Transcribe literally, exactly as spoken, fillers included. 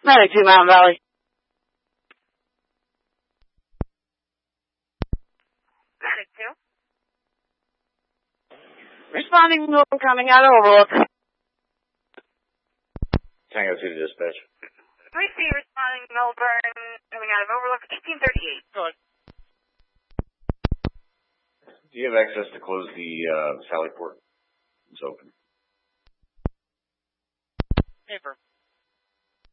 ninety-two Mountain Valley. ninety-two. Responding, coming out of Overlook. Tango two to dispatch. We see responding Melbourne coming out of Overlook, eighteen thirty-eight. Go ahead. Do you have access to close the uh, Sally port? It's open. Paper.